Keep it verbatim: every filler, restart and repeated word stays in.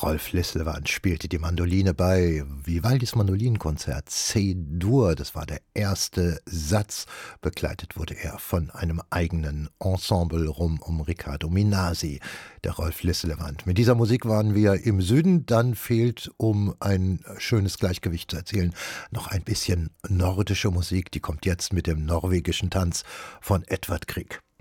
Rolf Lisselwand spielte die Mandoline bei Vivaldis Mandolinenkonzert C-Dur. Das war der erste Satz. Begleitet wurde er von einem eigenen Ensemble rum um Riccardo Minasi, der Rolf Lisselwand. Mit dieser Musik waren wir im Süden. Dann fehlt, um ein schönes Gleichgewicht zu erzielen, noch ein bisschen nordische Musik. Die kommt jetzt mit dem norwegischen Tanz von Edvard Grieg.